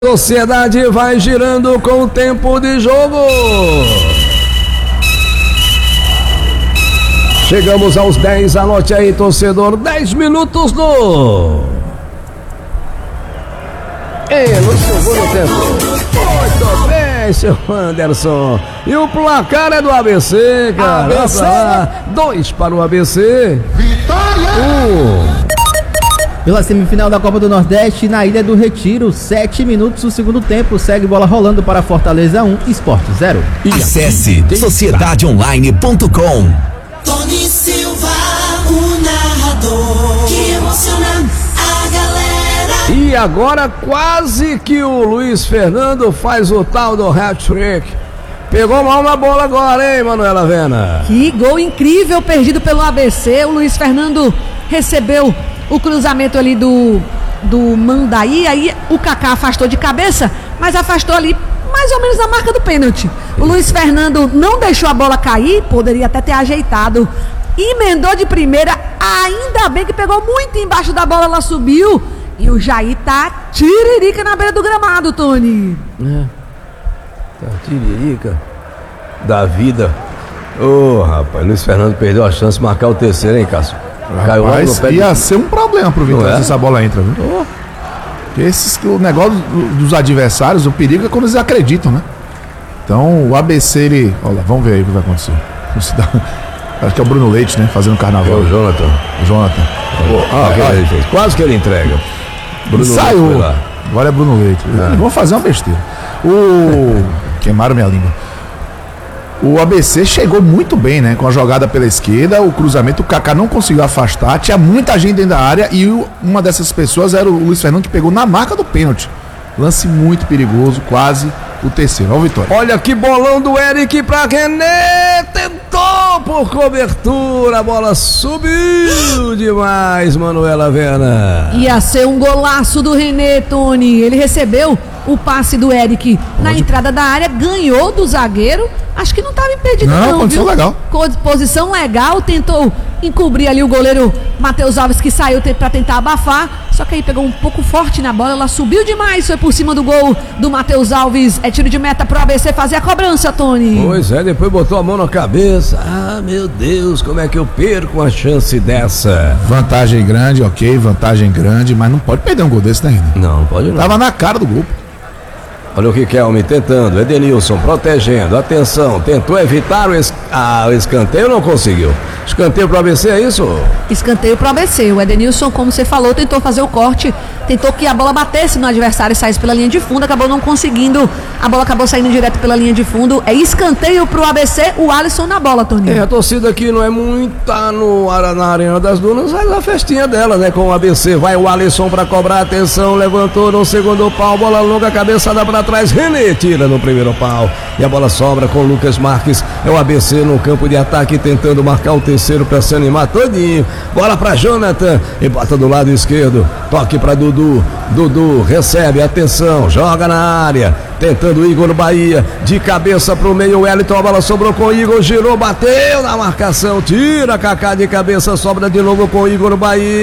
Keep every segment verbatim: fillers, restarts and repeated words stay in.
Sociedade vai girando com o tempo de jogo. Chegamos aos dez, anote aí, torcedor, dez minutos no... E no segundo tempo. Muito bem, seu Anderson. E o placar é do A B C, cara. A B C. Dois para o A B C. Vitória! Um. Pela semifinal da Copa do Nordeste, na Ilha do Retiro, sete minutos do segundo tempo, segue bola rolando para Fortaleza um, Sport zero. Acesse sociedade online ponto com. Tony Silva, o narrador, que emociona a galera. E agora quase que o Luiz Fernando faz o tal do hat-trick. Pegou mal na bola agora, hein, Manuela Vena? Que gol incrível perdido pelo A B C. O Luiz Fernando recebeu o cruzamento ali do, do Mandaí, aí o Kaká afastou de cabeça, mas afastou ali mais ou menos na marca do pênalti. O Luiz Fernando não deixou a bola cair, poderia até ter ajeitado, emendou de primeira, ainda bem que pegou muito embaixo da bola, ela subiu, e o Jair tá tiririca na beira do gramado, Tony. É, tá tiririca da vida. Ô, oh, rapaz, Luiz Fernando perdeu a chance de marcar o terceiro, hein, Cássio? Caiu lá no pé. Ia de... ser um problema pro Vitória se essa bola entra, viu? Oh. Esses, o negócio dos adversários, o perigo é quando eles acreditam, né? Então o A B C, ele. Olha lá, vamos ver aí o que vai acontecer. Acho que é o Bruno Leite, né? Fazendo carnaval. É o Jonathan. O Jonathan. Oh, ah, ah, ele fez. Quase que ele entrega. Bruno saiu. Leite lá. Agora é Bruno Leite. Ah. Vamos fazer uma besteira. O. Queimaram minha língua. O A B C chegou muito bem, né? Com a jogada pela esquerda, o cruzamento, o Kaká não conseguiu afastar, tinha muita gente dentro da área e uma dessas pessoas era o Luiz Fernando, que pegou na marca do pênalti. Lance muito perigoso, quase o terceiro. Olha o Vitória. Olha que bolão do Eric pra René, tentou por cobertura, a bola subiu demais, Manuela Vena. Ia ser um golaço do René, Tony. Ele recebeu o passe do Eric na Onde? entrada da área, ganhou do zagueiro. Acho que não estava impedido, não, não posição viu? legal. Posição legal, tentou encobrir ali o goleiro Matheus Alves, que saiu para tentar abafar, só que aí pegou um pouco forte na bola, ela subiu demais, foi por cima do gol do Matheus Alves. É tiro de meta pro A B C fazer a cobrança, Tony. Pois é, depois botou a mão na cabeça. Ah, meu Deus, como é que eu perco uma chance dessa? Vantagem grande, ok, vantagem grande, mas não pode perder um gol desse, né, ainda? Não, pode não. Tava na cara do gol. Olha o Riquelme tentando, Edenilson protegendo, atenção, tentou evitar o, es... ah, o escanteio, não conseguiu. Escanteio pro A B C, é isso? Escanteio pro A B C, o Edenilson, como você falou, tentou fazer o corte, tentou que a bola batesse no adversário e saísse pela linha de fundo, acabou não conseguindo, a bola acabou saindo direto pela linha de fundo. É escanteio pro A B C, o Alisson na bola, Toninho. É, a torcida aqui não é muita no, na Arena das Dunas, mas a festinha dela, né, com o A B C. Vai o Alisson pra cobrar, atenção, levantou no segundo pau, bola longa, cabeçada pra trás, René tira no primeiro pau e a bola sobra com o Lucas Marques. É o A B C no campo de ataque tentando marcar o terceiro para se animar todinho. Bola para Jonathan e bota do lado esquerdo, toque para Dudu. Dudu recebe, atenção, joga na área, tentando Igor Bahia, de cabeça pro meio, o Wellington, a bola sobrou com o Igor, girou, bateu na marcação, tira Kaká de cabeça, sobra de novo com o Igor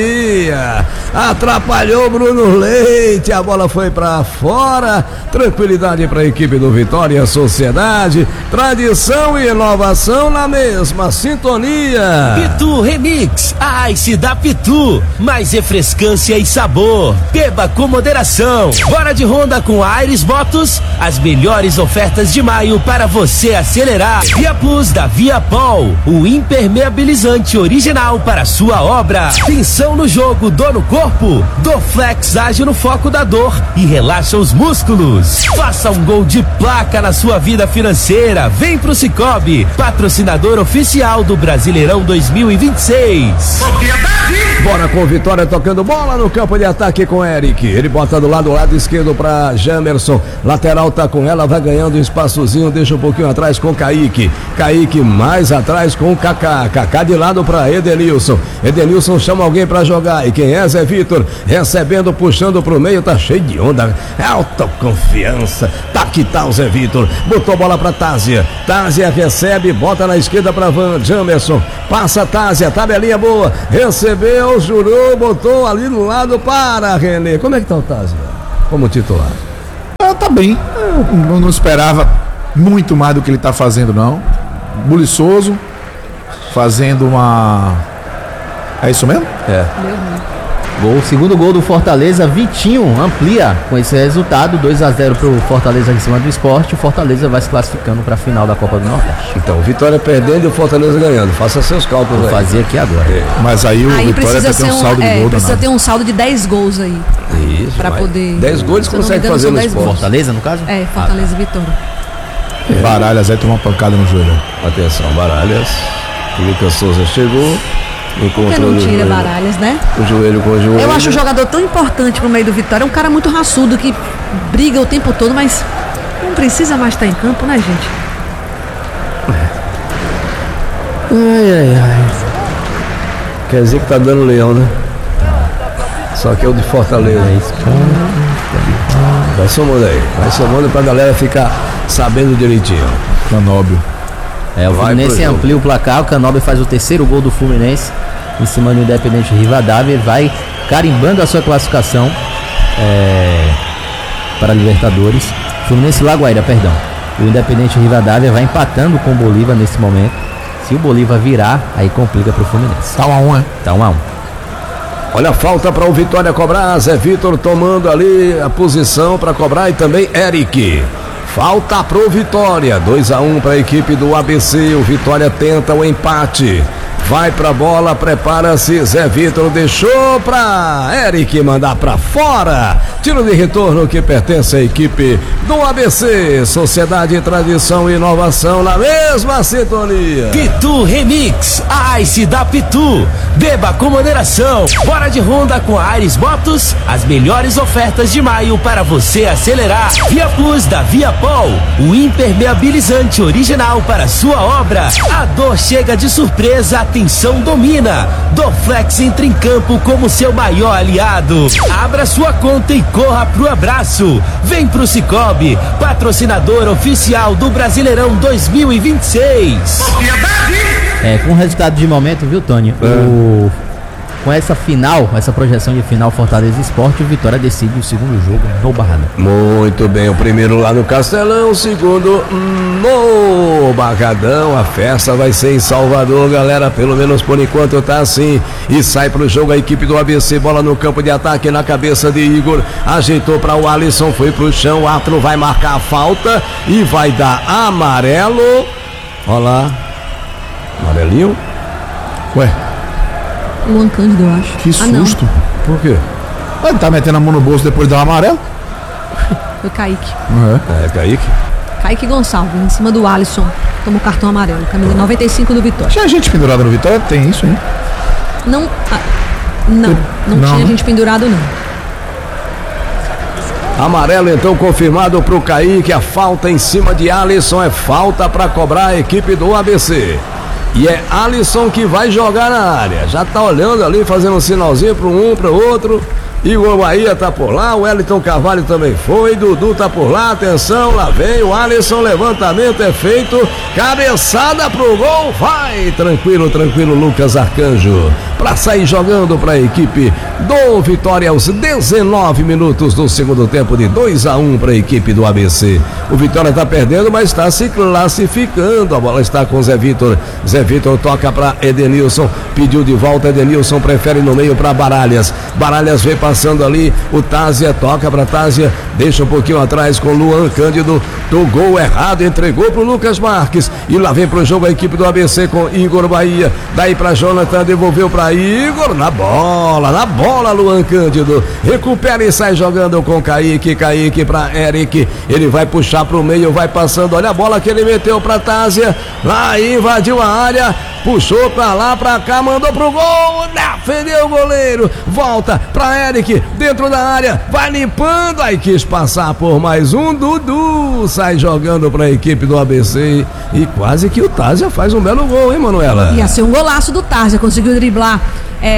Bahia, atrapalhou Bruno Leite, a bola foi pra fora. Tranquilidade para a equipe do Vitória, Sociedade, tradição e inovação na mesma sintonia. Pitu Remix, a Ice da Pitu, mais refrescância e sabor, beba com moderação. Bora de Honda com Aires Motos, as melhores ofertas de maio para você acelerar. Via Plus da Viapol, o impermeabilizante original para sua obra. Tensão no jogo, dor no corpo? Dorflex age no foco da dor e relaxa os músculos. Faça um gol de placa na sua vida financeira. Vem pro Cicobi, patrocinador oficial do Brasileirão dois mil e vinte e seis. Bora com Vitória tocando bola no campo de ataque com Eric. Ele bota do lado, lado esquerdo para Jamerson. Lateral tá com ela, vai ganhando um espaçozinho, deixa um pouquinho atrás com Kaique. Kaique mais atrás com Kaká. Kaká de lado para Edenilson. Edenilson chama alguém para jogar. E quem é? Zé Vitor. Recebendo, puxando pro meio, tá cheio de onda. Autoconfiança. Tá que tá o Zé Vitor. Botou bola para Tásia. Tásia recebe, bota na esquerda para Van Jamerson. Passa Tásia, tabelinha boa. Recebeu, jurou, botou ali no lado para René. Como é que tá o Tásia? Como titular? tá bem. Eu não esperava muito mais do que ele tá fazendo, não. Buliçoso, fazendo uma... É isso mesmo? É. Gol, segundo gol do Fortaleza, Vitinho amplia com esse resultado, dois a zero pro Fortaleza em cima do Sport. O Fortaleza vai se classificando para a final da Copa do Nordeste. Então, Vitória perdendo e o Fortaleza ganhando. Faça seus cálculos Vou aí. fazer aqui agora. É. Mas aí o Aí Vitória precisa vai ter ser um um, saldo de é, gol precisa danado. ter um saldo de dez gols aí. Isso, Pra vai. poder- dez gols Se eu não consegue me engano, fazer são no dez esporte. gols. Fortaleza, no caso? É, Fortaleza e Vitória. Baralhas vai tomar uma pancada no joelho. Atenção, Baralhas. O Lucas Souza chegou. Por que Encontrou não o tira joelho, Baralhas, né? o joelho com o joelho. Eu acho um jogador tão importante pro meio do Vitória. É um cara muito raçudo que briga o tempo todo, mas não precisa mais estar em campo, né, gente? Ai, ai, ai. Quer dizer que tá dando leão, né? Só que é o de Fortaleza. É isso. Vai somando aí. Vai somando pra galera ficar sabendo direitinho. Canóbio. É, o Vai Fluminense pro jogo. amplia o placar, o Canóbio faz o terceiro gol do Fluminense em cima do Independente Rivadavia, ele vai carimbando a sua classificação é, para a Libertadores. Fluminense Lagoaíra, perdão. O Independente Rivadavia vai empatando com o Bolívar nesse momento. Se o Bolívar virar, aí complica para o Fluminense. Tá um a um, é? Tá um a um. Olha a falta para o Vitória cobrar. Zé Vitor tomando ali a posição para cobrar e também Eric. Falta pro Vitória, dois a um para a equipe do A B C. O Vitória tenta o empate. Vai pra bola, prepara-se. Zé Vitor deixou pra Eric mandar pra fora. Tiro de retorno que pertence à equipe do A B C. Sociedade, tradição e inovação na mesma sintonia. Pitu Remix, a Ice da Pitu. Beba com moderação. Bora de Honda com a Aires Motos. As melhores ofertas de maio para você acelerar. Via Plus da Via Pol, o impermeabilizante original para sua obra. A dor chega de surpresa, atenção domina. Dorflex entra em campo como seu maior aliado. Abra sua conta e corra pro abraço. Vem pro Cicobi, patrocinador oficial do Brasileirão dois mil e vinte e seis. É, com o resultado de momento, viu, Tony? É. O, com essa final, essa projeção de final Fortaleza Esporte, o Vitória decide o segundo jogo no Barradão. Muito bem, o primeiro lá no Castelão, o segundo no Barradão. A festa vai ser em Salvador, galera, pelo menos por enquanto tá assim. E sai pro jogo a equipe do A B C, bola no campo de ataque na cabeça de Igor, ajeitou para o Alisson, foi pro chão, o árbitro vai marcar a falta e vai dar amarelo. Olha lá, amarelinho. Ué, Luan Cândido, eu acho. que Ah, não. susto. Por quê? Ele tá metendo a mão no bolso depois de dar um amarelo? Foi Kaique. É. É, Kaique. Kaique Gonçalves, em cima do Alisson. Tomou cartão amarelo. Camisa noventa e cinco do Vitória. Tinha gente pendurada no Vitória? Tem isso, hein? Não. ah, não, não, Não, tinha né? gente pendurado, não. Amarelo então confirmado pro Kaique, a falta em cima de Alisson é falta para cobrar a equipe do A B C. E é Alisson que vai jogar na área. Já tá olhando ali, fazendo um sinalzinho para um, para outro. Igor Bahia tá por lá, o Wellington Carvalho também foi, Dudu tá por lá, atenção, lá vem o Alisson, levantamento é feito, cabeçada pro gol, vai, tranquilo, tranquilo, Lucas Arcanjo, pra sair jogando pra equipe do Vitória aos dezenove minutos do segundo tempo, de dois a um pra equipe do A B C. O Vitória tá perdendo, mas está se classificando, a bola está com Zé Vitor, Zé Vitor toca pra Edenilson, pediu de volta, Edenilson prefere no meio pra Baralhas, Baralhas vem passando ali, o Tázia toca pra Tázia, deixa um pouquinho atrás com Luan Cândido, do gol errado, entregou pro Lucas Marques, e lá vem pro jogo a equipe do A B C com Igor Bahia, daí pra Jonathan, devolveu pra Igor, na bola, na bola Luan Cândido, recupera e sai jogando com Kaique, Kaique pra Eric, ele vai puxar pro meio, vai passando, olha a bola que ele meteu pra Tázia, lá invadiu a área, puxou pra lá, pra cá, mandou pro gol, defendeu o goleiro, volta pra Eric, dentro da área, vai limpando, aí quis passar por mais um, Dudu, sai jogando pra equipe do A B C, e quase que o Tázia faz um belo gol, hein, Manuela? Ia ser um golaço do Tarja, conseguiu driblar é,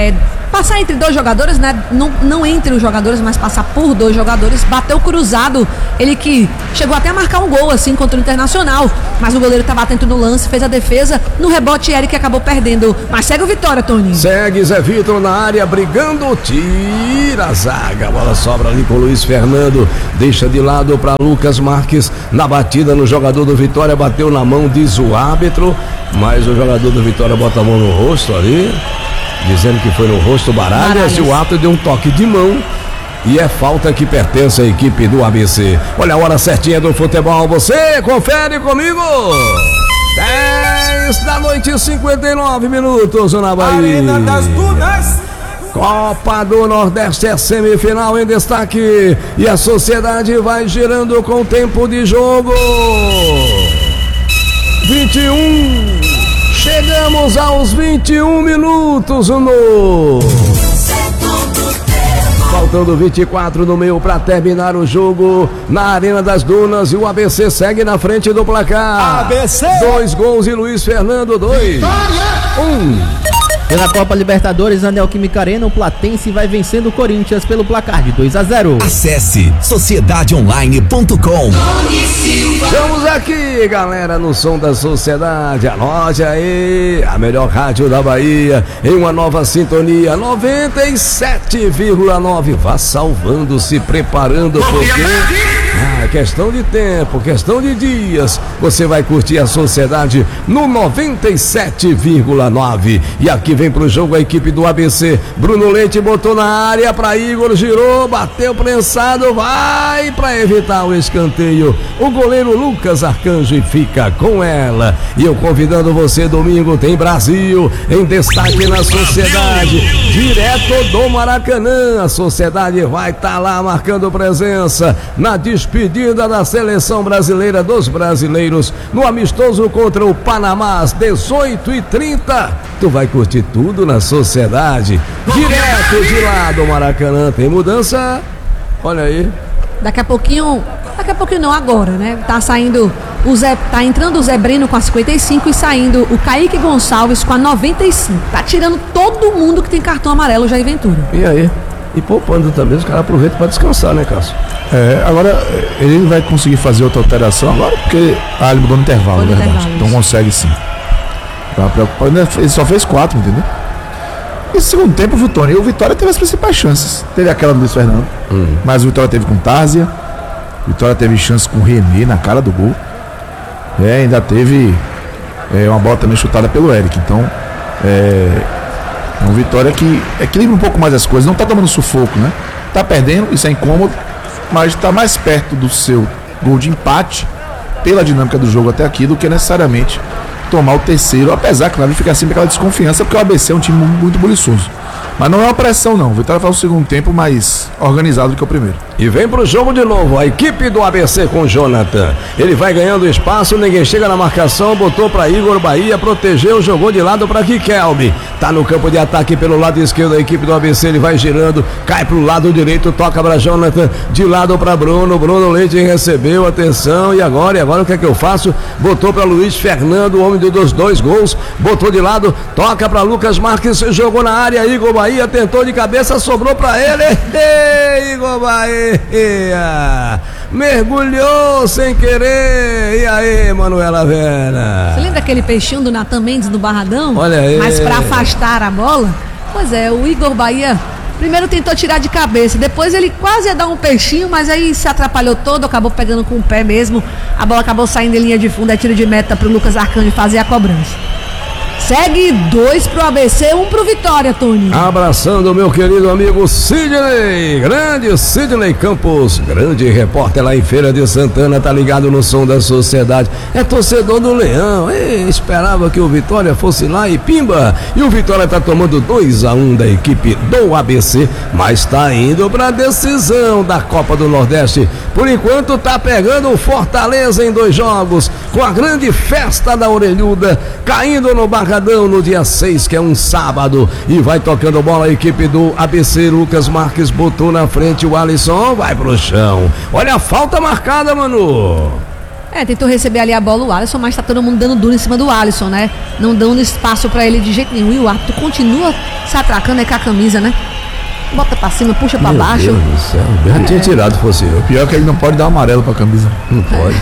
passar entre dois jogadores, né? Não, não entre os jogadores, mas passar por dois jogadores. Bateu cruzado, ele que chegou até a marcar um gol assim contra o Internacional, mas o goleiro estava atento no lance, fez a defesa, no rebote Eric acabou perdendo. Mas segue o Vitória, Tony. Segue Zé Vitor na área, brigando, tira a zaga, a bola sobra ali com o Luiz Fernando, deixa de lado para Lucas Marques, na batida no jogador do Vitória, bateu na mão, diz o árbitro, mas o jogador do Vitória bota a mão no rosto ali, dizendo que foi no rosto Baralhas, e o árbitro deu um toque de mão. E é falta que pertence à equipe do A B C. Olha a hora certinha do futebol, você confere comigo. dez da noite, cinquenta e nove minutos na Bahia. Arena das Dunas. Copa do Nordeste é semifinal em destaque. E a Sociedade vai girando com tempo de jogo. vinte e um. Chegamos aos vinte e um minutos no... Faltando vinte e quatro no meio para terminar o jogo na Arena das Dunas, e o A B C segue na frente do placar. A B C. Dois gols e Luiz Fernando, dois. Um. Pela Copa Libertadores, na Neoquímica Arena, o Platense vai vencendo o Corinthians pelo placar de dois a zero. Acesse sociedade online ponto com. Estamos aqui, galera, no som da Sociedade. Anote aí, a melhor rádio da Bahia, em uma nova sintonia, noventa e sete vírgula nove. Vá salvando, se preparando, porque... Ah, questão de tempo, questão de dias, você vai curtir a Sociedade no noventa e sete vírgula nove. E aqui vem pro jogo a equipe do A B C. Bruno Leite botou na área para Igor, girou, bateu prensado, vai para evitar o escanteio. O goleiro Lucas Arcanjo e fica com ela. E eu convidando você, domingo tem Brasil em destaque na Sociedade, direto do Maracanã. A Sociedade vai estar tá lá marcando presença na despedida da seleção brasileira dos brasileiros no amistoso contra o Panamá às dezoito e trinta. Tu vai curtir tudo na Sociedade, direto de lá do Maracanã. Tem mudança? Olha aí. Daqui a pouquinho, daqui a pouquinho não, agora, né? Tá saindo o Zé, tá entrando o Zé Breno com a cinquenta e cinco e saindo o Kaique Gonçalves com a noventa e cinco. Tá tirando todo mundo que tem cartão amarelo, Jair Ventura. E aí? E poupando também, os caras aproveitam para descansar, né, Cássio? É, agora ele vai conseguir fazer outra alteração agora, porque ah, ele mudou no intervalo, Foi no verdade. intervalo, Então isso. consegue sim. Tá preocupado, ele só fez quatro, entendeu? E segundo tempo, o Vitória, o Vitória teve as principais chances. Teve aquela do Luiz Fernando, hum. mas o Vitória teve com Tárzia, o Vitória teve chance com o René na cara do gol. É, ainda teve é, uma bola também chutada pelo Eric. Então, é, é um Vitória que equilibra um pouco mais as coisas, não tá tomando sufoco, né? Tá perdendo, isso é incômodo, mas tá mais perto do seu gol de empate pela dinâmica do jogo até aqui do que necessariamente tomar o terceiro, apesar, claro, de ficar sempre aquela desconfiança, porque o A B C é um time muito buliçoso. Mas não é uma pressão, não. O Vitória faz o segundo tempo mais organizado do que o primeiro. E vem pro jogo de novo a equipe do A B C com Jonathan. Ele vai ganhando espaço, ninguém chega na marcação, botou pra Igor Bahia, protegeu, jogou de lado pra Riquelme. Tá no campo de ataque pelo lado esquerdo da equipe do A B C, ele vai girando, cai pro lado direito, toca pra Jonathan, de lado pra Bruno. Bruno Leite recebeu, atenção, e agora? E agora o que é que eu faço? Botou pra Luiz Fernando, o homem dos dois gols, botou de lado, toca pra Lucas Marques, jogou na área, Igor Bahia tentou de cabeça, sobrou pra ele. Ei, Igor Bahia! Mergulhou sem querer. E aí, Manuela Vera? Você lembra aquele peixinho do Natan Mendes no Barradão? Olha aí. Mas pra afastar a bola? Pois é, o Igor Bahia primeiro tentou tirar de cabeça, depois ele quase ia dar um peixinho, mas aí se atrapalhou todo, acabou pegando com o pé mesmo. A bola acabou saindo em linha de fundo, é tiro de meta pro Lucas Arcanjo fazer a cobrança. Segue dois pro A B C, um pro Vitória, Tony. Abraçando o meu querido amigo Sidney, grande Sidney Campos, grande repórter lá em Feira de Santana, tá ligado no som da Sociedade. É torcedor do Leão, e esperava que o Vitória fosse lá e pimba. E o Vitória tá tomando dois a um da equipe do A B C, mas tá indo pra decisão da Copa do Nordeste. Por enquanto tá pegando o Fortaleza em dois jogos, com a grande festa da Orelhuda, caindo no Barradão no dia seis, que é um sábado, e vai tocando bola a equipe do A B C. Lucas Marques botou na frente, o Alisson vai pro chão. Olha a falta marcada, mano. É, tentou receber ali a bola o Alisson, mas tá todo mundo dando duro em cima do Alisson, né? Não dando espaço pra ele de jeito nenhum. E o árbitro continua se atracando aí com a camisa, né? Bota pra cima, puxa pra Meu baixo. Deus do céu, eu já tinha tirado se fosse eu. Pior que ele não pode dar amarelo pra camisa. Não pode.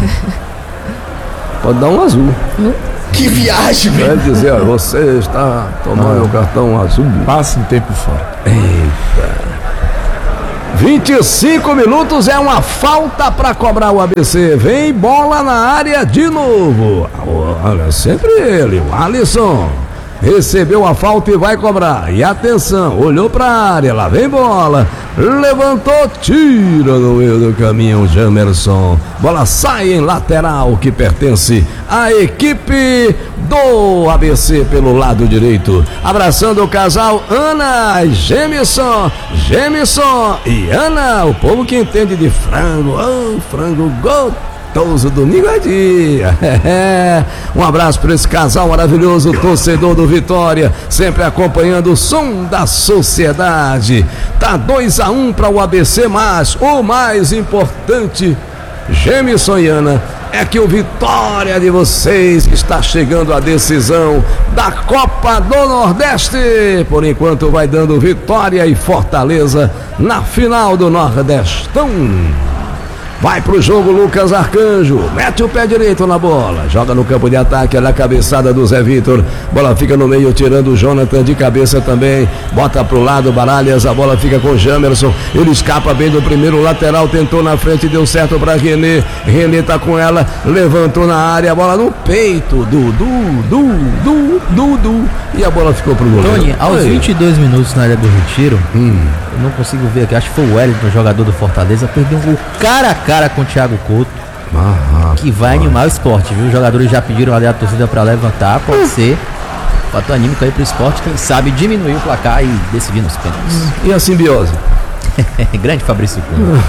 Pode dar um azul. Que viagem, velho. Vai dizer, ó, você está tomando o cartão azul. Passa um tempo fora. Eita. vinte e cinco minutos é uma falta para cobrar o A B C. Vem bola na área de novo. Olha, sempre ele, o Alisson. Recebeu a falta e vai cobrar. E atenção, olhou para a área, lá vem bola. Levantou, tira no meio do caminho o Jamerson. Bola sai em lateral que pertence à equipe do A B C pelo lado direito. Abraçando o casal Ana e Gemison. Gemison e Ana, o povo que entende de frango. Oh, frango gostoso, domingo é dia. Um abraço para esse casal maravilhoso, torcedor do Vitória, sempre acompanhando o som da sociedade. Tá dois a um para o A B C, mas o mais importante, Gemison e Ana, é que o Vitória de vocês está chegando à decisão da Copa do Nordeste. Por enquanto vai dando Vitória e Fortaleza na final do Nordestão. Vai pro jogo Lucas Arcanjo, mete o pé direito na bola, joga no campo de ataque, olha a cabeçada do Zé Vitor, bola fica no meio, tirando o Jonathan de cabeça também, bota pro lado Baralhas, a bola fica com o Jamerson, ele escapa bem do primeiro lateral, tentou na frente, deu certo pra René, René tá com ela, levantou na área, a bola no peito, du, du, du, du, du, du, e a bola ficou pro goleiro. Tony, aos Oi. vinte e dois minutos na área do retiro, Hum. eu não consigo ver aqui, acho que foi o Wellington, o jogador do Fortaleza, perdeu um gol cara a cara com o Thiago Couto, Ah, que vai animar o esporte, viu? Os jogadores já pediram ali a torcida pra levantar, pode ser fator anímico aí pro esporte, quem sabe diminuir o placar e decidir nos pênaltis. e a simbiose? Grande Fabrício Cunha.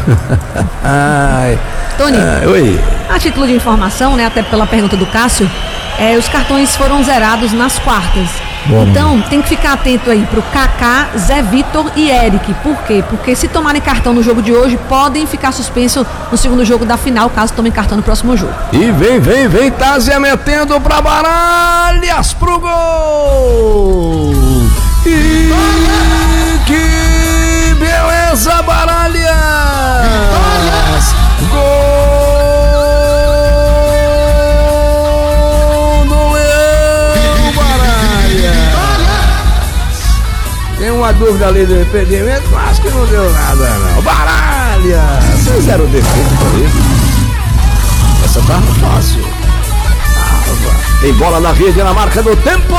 Ai, Tony, ai, oi. a título de informação, né, até pela pergunta do Cássio, é, os cartões foram zerados nas quartas. Então, tem que ficar atento aí pro Kaká, Zé Vitor e Eric. Por quê? Porque se tomarem cartão no jogo de hoje, podem ficar suspensos no segundo jogo da final, caso tomem cartão no próximo jogo. E vem, vem, vem, Tázia metendo pra Baralhas pro gol! E que beleza, Baralhas! Gol do Leão, Baralhas! Tem uma dúvida ali do impedimento, mas acho que não deu nada, não. Baralhas! Fizeram o defeito por isso. Essa tá fácil. Ah, tem bola na rede na marca do tempo.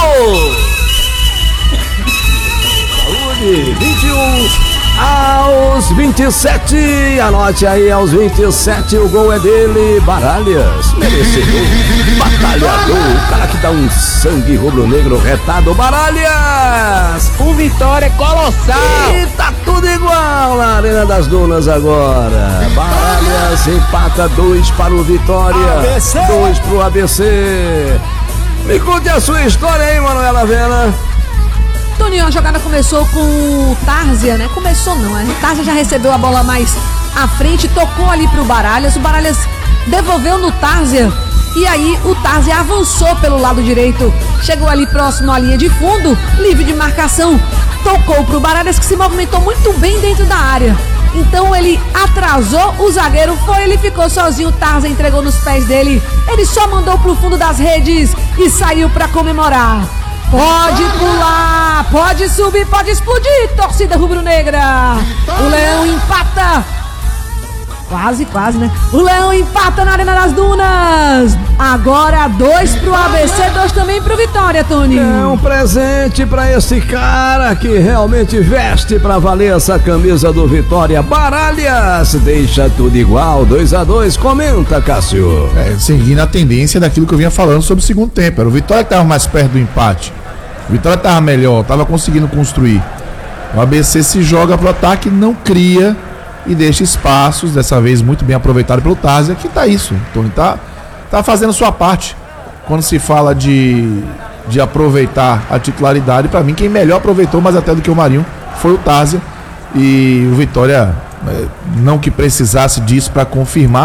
Saúde, vinte e um aos vinte e sete. Anote aí, aos vinte e sete o gol é dele, Baralhas. Merecedor, batalhador, o cara que dá um sangue rubro-negro retado, Baralhas. O Vitória é colossal. E tá tudo igual na Arena das Dunas agora. Baralhas empata dois para o Vitória, A B C. dois pro A B C. Me conte a sua história aí, Manuela Vena. Toninho, a jogada começou com o Tárzia, né? Começou não, né? O Tárzia já recebeu a bola mais à frente, tocou ali pro Baralhas, o Baralhas devolveu no Tárzia e aí o Tárzia avançou pelo lado direito, chegou ali próximo à linha de fundo, livre de marcação, tocou pro Baralhas que se movimentou muito bem dentro da área. Então ele atrasou, o zagueiro foi, ele ficou sozinho, o Tárzia entregou nos pés dele, ele só mandou pro fundo das redes e saiu pra comemorar. Pode pular, pode subir, pode explodir, torcida rubro-negra. O Leão empata. Quase, quase, né? O Leão empata na Arena das Dunas. Agora dois pro A B C, dois também pro Vitória, Tony. É um presente pra esse cara que realmente veste pra valer essa camisa do Vitória. Baralhas, deixa tudo igual, dois a dois, comenta, Cássio. É, seguindo a tendência daquilo que eu vinha falando sobre o segundo tempo. Era o Vitória que estava mais perto do empate. O Vitória estava melhor, estava conseguindo construir. O A B C se joga pro ataque, não cria e deixa espaços, dessa vez muito bem aproveitado pelo Tárzia, que tá isso. Então ele tá, tá fazendo sua parte. Quando se fala de, de aproveitar a titularidade, para mim quem melhor aproveitou, mais até do que o Marinho, foi o Tárzia. E o Vitória, não que precisasse disso para confirmar,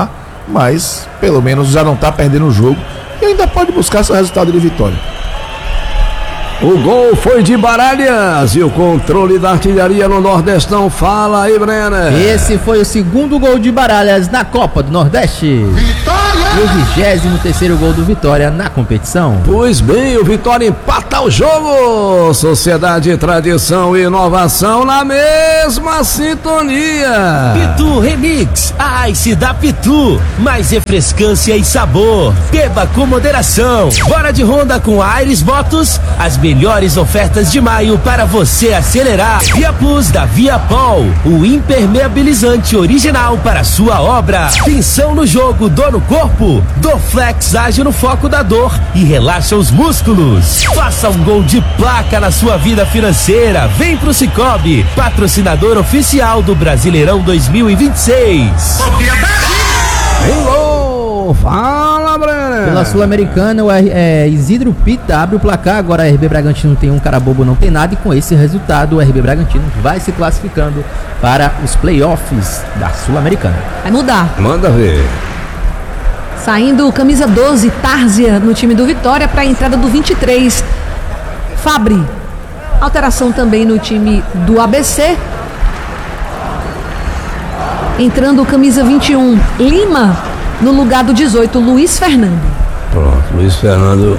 mas pelo menos já não tá perdendo o jogo e ainda pode buscar seu resultado de vitória. O gol foi de Baralhas e o controle da artilharia no Nordestão. Fala aí, Brenner. Esse foi o segundo gol de Baralhas na Copa do Nordeste. Vitória! E o vigésimo terceiro gol do Vitória na competição. Pois bem, o Vitória empata o jogo. Sociedade, tradição e inovação na mesma sintonia. Pitu Remix, a Ice da Pitu. Mais refrescância e sabor. Beba com moderação. Bora de Honda com Aires Motos. As melhores ofertas de maio para você acelerar. Via Plus da Viapol, o impermeabilizante original para sua obra. Tensão no jogo, dor no corpo. Dorflex age no foco da dor e relaxa os músculos. Faça um gol de placa na sua vida financeira. Vem pro Cicobi, patrocinador oficial do Brasileirão dois mil e vinte e seis. Hello, fala, Brenner. Pela Sul-Americana, o é, Isidro Pita abre o placar. Agora a R B Bragantino tem um cara bobo, não tem nada. E com esse resultado, o R B Bragantino vai se classificando para os playoffs da Sul-Americana. Vai mudar. Manda ver. Saindo camisa doze, Tárzia, no time do Vitória, para a entrada do vinte e três, Fabri. Alteração também no time do A B C. Entrando camisa vinte e um, Lima, no lugar do dezoito, Luiz Fernando. Pronto, Luiz Fernando,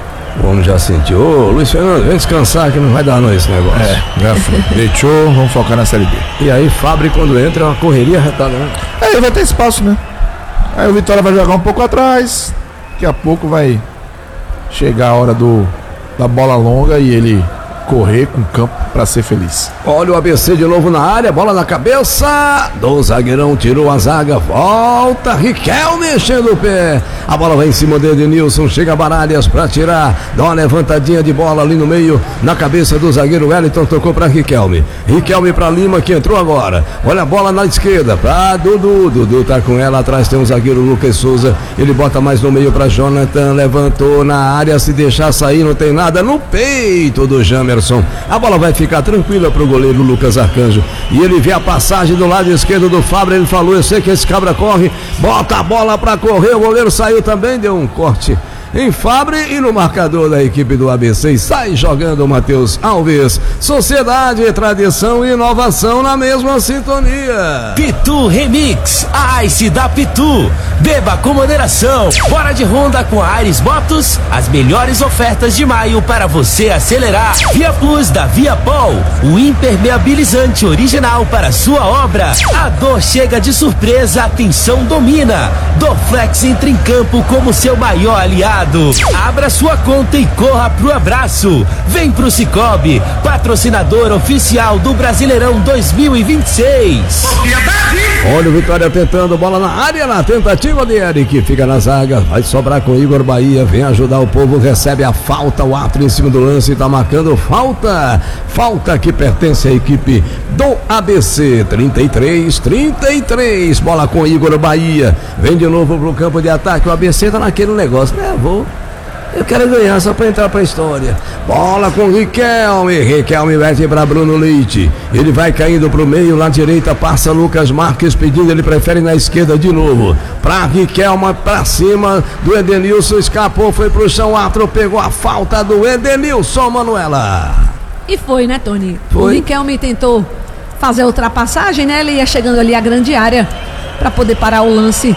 o homem já sentiu. Ô, Luiz Fernando, vem descansar que não vai dar não esse negócio. É, já foi. Deixou, vamos focar na Série B. E aí, Fabri, quando entra, é uma correria retada, né? Aí vai ter espaço, né? Aí o Vitória vai jogar um pouco atrás. Daqui a pouco vai chegar a hora do, da bola longa e ele correr com o campo para ser feliz. Olha o A B C de novo na área, bola na cabeça do zagueirão, tirou a zaga, volta, Riquelme mexendo o pé, a bola vai em cima do Edenilson, chega Baralhas para tirar, dá uma levantadinha de bola ali no meio, na cabeça do zagueiro Wellington, tocou para Riquelme, Riquelme para Lima que entrou agora, olha a bola na esquerda, para Dudu, Dudu tá com ela, atrás tem o zagueiro Lucas Souza, ele bota mais no meio para Jonathan, levantou na área, se deixar sair não tem nada, no peito do Jamerson, a bola vai ficar tranquila pro goleiro Lucas Arcanjo, e ele vê a passagem do lado esquerdo do Fabra, ele falou, eu sei que esse cabra corre, bota a bola pra correr, o goleiro saiu também, deu um corte em Fabra e no marcador da equipe do A B C sai jogando o Matheus Alves. Sociedade, tradição e inovação na mesma sintonia. Pitu Remix, a Ice da Pitu. Beba com moderação. Bora de Honda com a Aires Motos. As melhores ofertas de maio para você acelerar. Via Plus da Viapol, o impermeabilizante original para sua obra. A dor chega de surpresa, a tensão domina. Dorflex entra em campo como seu maior aliado. Abra sua conta e corra pro abraço. Vem pro Cicobi, patrocinador oficial do Brasileirão dois mil e vinte e seis. Olha o Vitória tentando, bola na área, na tentativa de Eric, fica na zaga, vai sobrar com Igor Bahia, vem ajudar o povo, recebe a falta, o árbitro em cima do lance, tá marcando falta, falta que pertence à equipe do A B C, trinta e três, trinta e três, bola com Igor Bahia, vem de novo pro campo de ataque, o A B C tá naquele negócio, né, vou... Eu quero ganhar só pra entrar pra história. Bola com Riquelme. Riquelme mete pra Bruno Leite. Ele vai caindo pro meio, lá direita passa Lucas Marques pedindo, ele prefere na esquerda de novo. Pra Riquelme, pra cima do Edenilson, escapou, foi pro chão, o árbitro pegou a falta do Edenilson, Manuela. E foi, né, Tony? Foi. O Riquelme tentou fazer a ultrapassagem, né? Ele ia chegando ali à grande área pra poder parar o lance.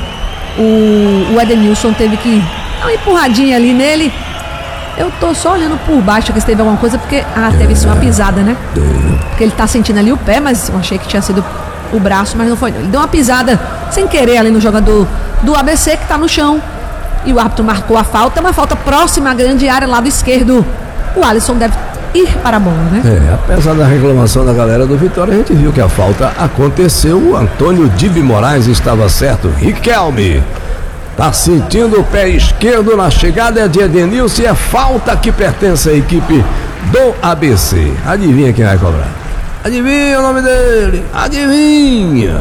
O, o Edenilson teve que dar uma empurradinha ali nele. Eu tô só olhando por baixo que se teve alguma coisa, porque ah, teve sim uma pisada, né? Porque ele tá sentindo ali o pé, mas eu achei que tinha sido o braço, mas não foi. Ele deu uma pisada sem querer ali no jogador do A B C que tá no chão. E o árbitro marcou a falta, uma falta próxima à grande área, lado esquerdo. O Alisson deve ir para a bola, né? É, apesar da reclamação da galera do Vitória, a gente viu que a falta aconteceu. O Antônio Dibi Moraes estava certo. Riquelme tá sentindo o pé esquerdo na chegada de Edenilson e é falta que pertence à equipe do A B C. Adivinha quem vai cobrar? Adivinha o nome dele? Adivinha?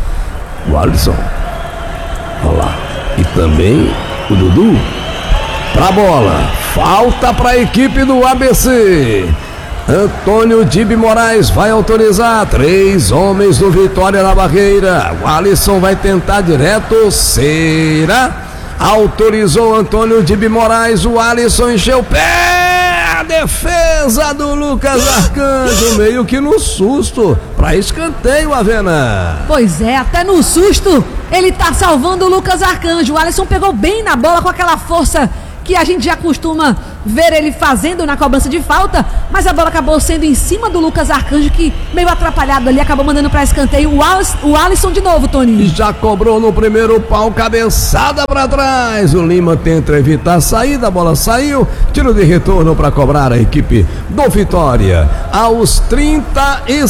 O Alisson. Olha lá. E também o Dudu. Pra bola. Falta pra equipe do A B C. Antônio Dibi Moraes vai autorizar. Três homens do Vitória na barreira. O Alisson vai tentar direto. Será? Autorizou Antônio Dibi Moraes. O Alisson encheu o pé. A defesa do Lucas Arcanjo, meio que no susto. Pra escanteio, Avena. Pois é, até no susto ele tá salvando o Lucas Arcanjo. O Alisson pegou bem na bola com aquela força que a gente já costuma ver ele fazendo na cobrança de falta, mas a bola acabou sendo em cima do Lucas Arcanjo, que meio atrapalhado ali, acabou mandando para escanteio o, Al o Alisson de novo, Tony. Já cobrou no primeiro pau, cabeçada para trás, o Lima tenta evitar a saída, a bola saiu, tiro de retorno para cobrar a equipe do Vitória. Aos trinta e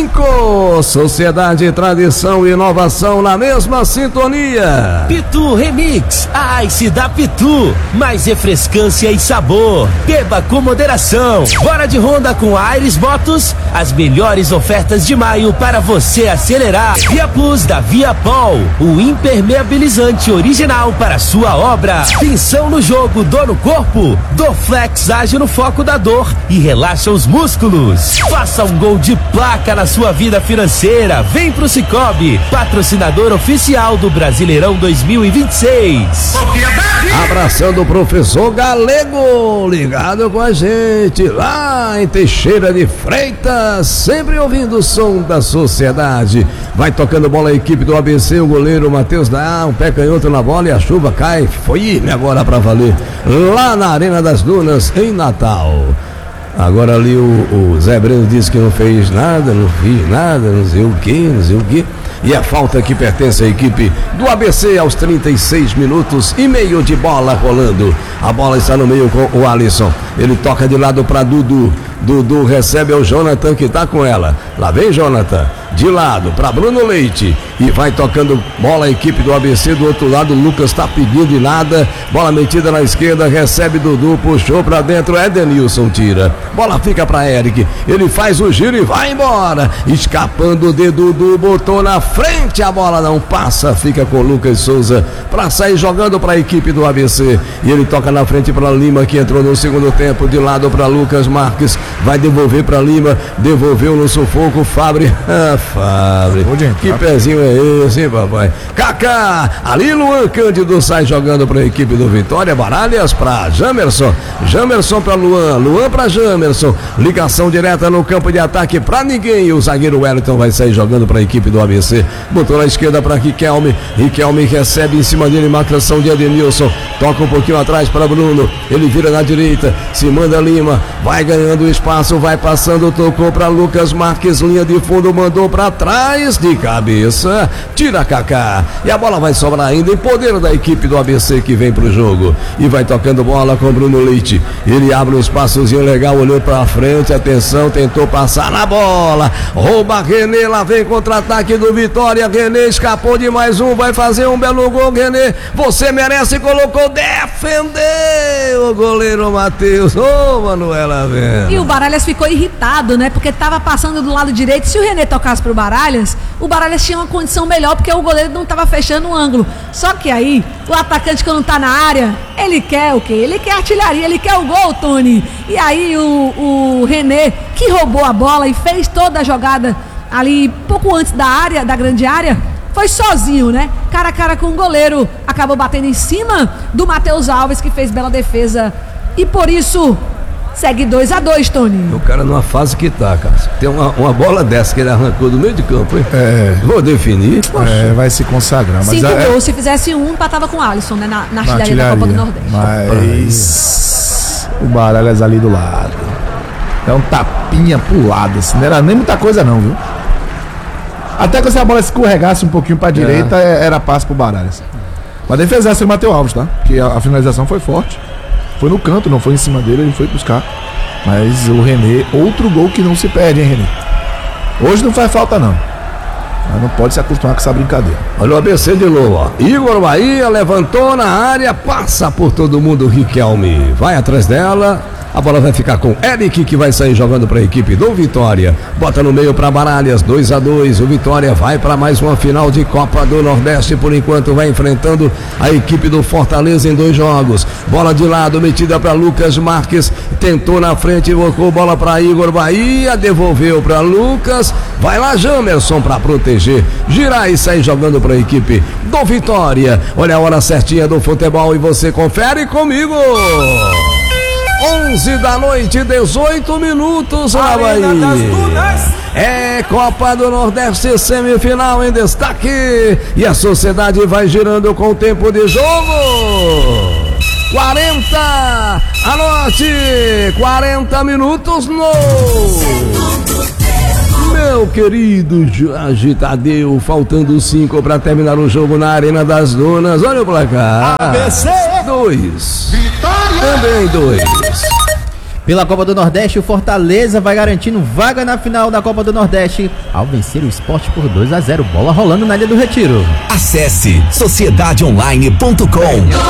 cinco, Sociedade, Tradição e Inovação na mesma sintonia. Pitu Remix, a Ice da Pitu, mais refrescância e sabor. Beba com moderação. Bora de Honda com a Aires Motos. As melhores ofertas de maio para você acelerar. Via Plus da Viapol, o impermeabilizante original para sua obra. Tensão no jogo, dor no corpo. Dorflex age no foco da dor e relaxa os músculos. Faça um gol de placa na sua vida financeira. Vem pro Cicobi, patrocinador oficial do Brasileirão dois mil e vinte e seis. Abraçando o professor Galego, ligado com a gente lá em Teixeira de Freitas, sempre ouvindo o som da Sociedade. Vai tocando bola a equipe do A B C, o goleiro Matheus dá um pé canhoto na bola e a chuva cai, foi firme agora pra valer, lá na Arena das Dunas, em Natal. Agora ali o, o Zé Breno disse que não fez nada, não fiz nada, não sei o que, não sei o que. E a falta que pertence à equipe do A B C aos trinta e seis minutos e meio de bola rolando. A bola está no meio com o Alisson. Ele toca de lado para Dudu. Dudu recebe o Jonathan que está com ela. Lá vem Jonathan. De lado para Bruno Leite. E vai tocando bola a equipe do A B C. Do outro lado, o Lucas está pedindo de nada. Bola metida na esquerda. Recebe Dudu. Puxou para dentro. Edenilson tira. Bola fica para Eric. Ele faz o giro e vai embora. Escapando de Dudu. Botou na frente. A bola não passa. Fica com o Lucas Souza para sair jogando para a equipe do A B C. E ele toca na frente para Lima, que entrou no segundo tempo. De lado para Lucas Marques. Vai devolver para Lima. Devolveu no sufoco. Fábio. Fábio, que pezinho é esse, hein, papai? Kaká, ali Luan Cândido sai jogando para a equipe do Vitória. Baralhas para Jamerson, Jamerson para Luan, Luan para Jamerson, ligação direta no campo de ataque para ninguém. O zagueiro Wellington vai sair jogando para a equipe do A B C. Botou na esquerda para Riquelme, Riquelme recebe em cima dele, marcação de Edenilson, toca um pouquinho atrás para Bruno, ele vira na direita, se manda Lima, vai ganhando espaço, vai passando, tocou para Lucas Marques, linha de fundo, mandou para trás de cabeça, tira Kaká e a bola vai sobrar ainda em poder da equipe do A B C que vem pro jogo e vai tocando bola com Bruno Leite. Ele abre um espaçozinho legal, olhou pra frente, atenção, tentou passar na bola, rouba René, lá vem contra-ataque do Vitória. René escapou de mais um, vai fazer um belo gol. René, você merece, colocou, defendeu o goleiro Matheus. Ô, oh, Manuela Avena. E o Baralhas ficou irritado, né? Porque tava passando do lado direito. Se o René tocasse pro Baralhas, o Baralhas tinha uma condição melhor, porque o goleiro não tava fechando o ângulo. Só que aí, o atacante, quando tá na área, ele quer o quê? Ele quer artilharia, ele quer o gol, Tony. E aí o, o René, que roubou a bola e fez toda a jogada ali pouco antes da área, da grande área, foi sozinho, né? Cara a cara com o goleiro, acabou batendo em cima do Matheus Alves, que fez bela defesa. E por isso, segue dois a dois, Tony. O cara numa fase que tá, cara. Tem uma, uma bola dessa que ele arrancou do meio de campo, hein? É. Vou definir. É, vai se consagrar. Cinco é, gols, se fizesse um, empatava com o Alisson, né? Na, na artilharia da Copa do Nordeste. Mas o Baralhas ali do lado. É um tapinha pro lado, assim. Não era nem muita coisa não, viu? Até que se a bola escorregasse um pouquinho pra direita, é. era passe pro Baralhas. Mas defesasse o Matheus Alves, tá? Que a, a finalização foi forte. Foi no canto, não foi em cima dele, ele foi buscar. Mas o René, outro gol que não se perde, hein, René? Hoje não faz falta, não. Mas não pode se acostumar com essa brincadeira. Olha o A B C de novo, ó. Igor Bahia levantou na área, passa por todo mundo, Riquelme. Vai atrás dela, A bola vai ficar com Eric, que vai sair jogando para a equipe do Vitória. Bota no meio para Baralhas, dois a dois. O Vitória vai para mais uma final de Copa do Nordeste. Por enquanto vai enfrentando a equipe do Fortaleza em dois jogos. Bola de lado, metida para Lucas Marques. Tentou na frente, invocou bola para Igor Bahia. Devolveu para Lucas. Vai lá Jamerson para proteger. Girar e sair jogando para a equipe do Vitória. Olha a hora certinha do futebol e você confere comigo. onze da noite, dezoito minutos, lá vai. É Copa do Nordeste, semifinal em destaque. E a Sociedade vai girando com o tempo de jogo. quarenta, anote, quarenta minutos no... Meu querido Jorge Tadeu, faltando cinco para terminar o jogo na Arena das Dunas. Olha o placar. A B C dois. Também dois. Pela Copa do Nordeste, o Fortaleza vai garantindo vaga na final da Copa do Nordeste ao vencer o Sport por dois a zero. Bola rolando na Ilha do Retiro. Acesse sociedade online ponto com.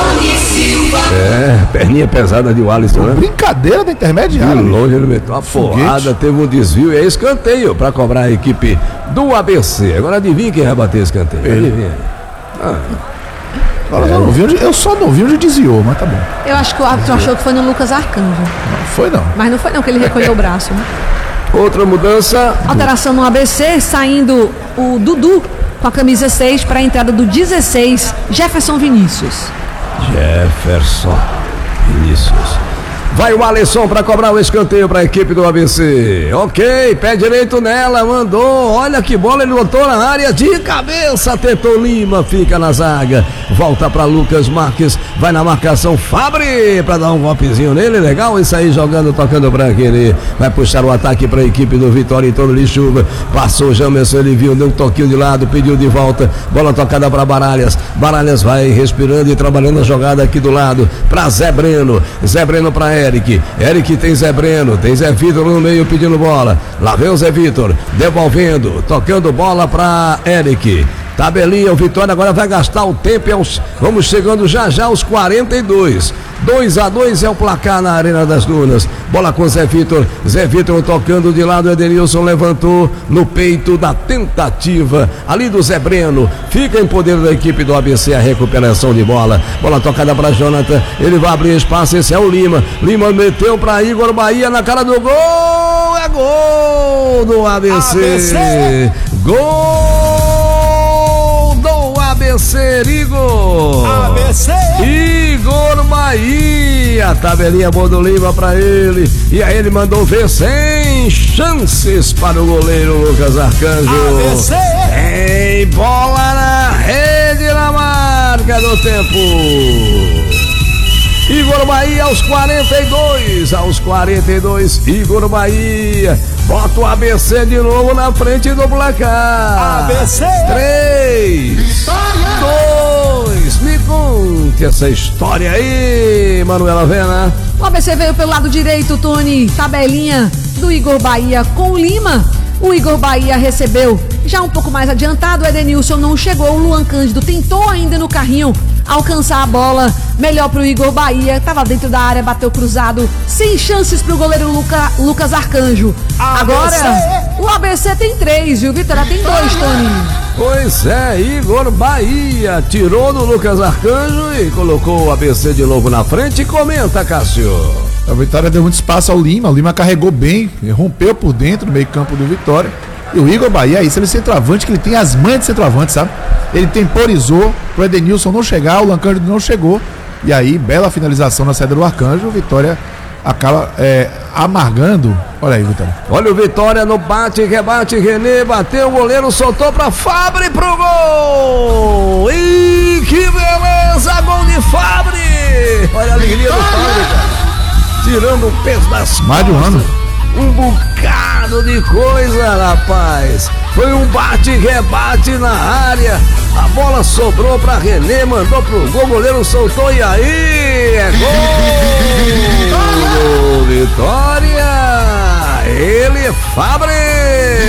É, perninha pesada de Alisson, né? Brincadeira da intermediária. De longe ele meteu uma porrada, teve um desvio e é escanteio para cobrar a equipe do A B C. Agora adivinha quem vai bater escanteio? Adivinha. Ah. Eu, é. não vi onde, eu só não vi onde desviou, mas tá bom. Eu acho que o árbitro achou que foi no Lucas Arcanjo. Não foi não. Mas não foi não, que ele recolheu o braço, né? Outra mudança. Alteração no A B C, saindo o Dudu com a camisa seis para a entrada do dezesseis, Jefferson Vinícius. Jefferson Vinícius. Vai o Alisson para cobrar o escanteio para a equipe do A B C. Ok, pé direito nela, mandou. Olha que bola, ele botou na área de cabeça. Tentou Lima, fica na zaga. Volta para Lucas Marques. Vai na marcação Fabri para dar um golpezinho nele. Legal isso aí, jogando, tocando para aquele. Vai puxar o ataque para a equipe do Vitória em torno de chuva. Passou o Jamerson, ele viu, deu um toquinho de lado, pediu de volta. Bola tocada para Baralhas. Baralhas vai respirando e trabalhando a jogada aqui do lado para Zé Breno. Zé Breno para Eric, Eric tem Zé Breno, tem Zé Vitor no meio pedindo bola, lá vem o Zé Vitor, devolvendo, tocando bola para Eric, tabelinha, o Vitória agora vai gastar o tempo, é os, vamos chegando já já aos quarenta e dois, dois a dois é o placar na Arena das Dunas, bola com Zé Vitor, Zé Vitor tocando de lado, Edenilson levantou no peito da tentativa, ali do Zé Breno, fica em poder da equipe do A B C a recuperação de bola, bola tocada para Jonathan, ele vai abrir espaço, esse é o Lima, Lima meteu para Igor Bahia na cara do gol, é gol do A B C, A B C. Gol do A B C, Igor, A B C. Igor Bahia, tabelinha boa do Lima pra ele, e aí ele mandou ver sem chances para o goleiro Lucas Arcanjo. A B C. Tem bola na rede na marca do tempo. Igor Bahia aos quarenta e dois, aos quarenta e dois, Igor Bahia bota o A B C de novo na frente do placar. A B C três, dois, me conte essa história aí, Manuela Vena. O A B C veio pelo lado direito, Tony, tabelinha do Igor Bahia com Lima. O Igor Bahia recebeu já um pouco mais adiantado, o Edenilson não chegou, o Luan Cândido tentou ainda no carrinho alcançar a bola, melhor pro Igor Bahia, estava dentro da área, bateu cruzado, sem chances pro goleiro Luca, Lucas Arcanjo. Agora, o A B C tem três, viu, Vitória tem dois, Tony. Pois é, Igor Bahia tirou do Lucas Arcanjo e colocou o A B C de novo na frente. Comenta, Cássio. A Vitória deu muito espaço ao Lima, o Lima carregou bem, rompeu por dentro no meio campo do Vitória. E o Igor Bahia é isso, ele é centroavante, que ele tem as manhas de centroavante, sabe? Ele temporizou pro Edenilson não chegar, o Luan Cândido não chegou. E aí, bela finalização na saída do Arcanjo, o Vitória acaba é, amargando. Olha aí, Vitória. Olha o Vitória no bate, rebate, René, bateu, o goleiro soltou pra Fabri pro gol! Ih, que beleza, gol de Fabri! Olha a alegria do Fabri, cara. Tirando o peso das mais de um ano. Um bocado de coisa, rapaz. Foi um bate-rebate na área. A bola sobrou pra René, mandou pro gol, o goleiro soltou e aí é gol! Vitória! Ele, Fabri!